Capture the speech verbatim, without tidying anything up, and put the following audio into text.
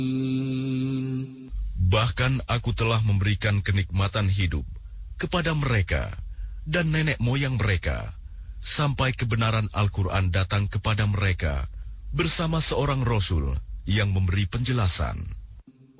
Bahkan aku telah memberikan kenikmatan hidup kepada mereka dan nenek moyang mereka, sampai kebenaran Al-Quran datang kepada mereka bersama seorang Rasul yang memberi penjelasan.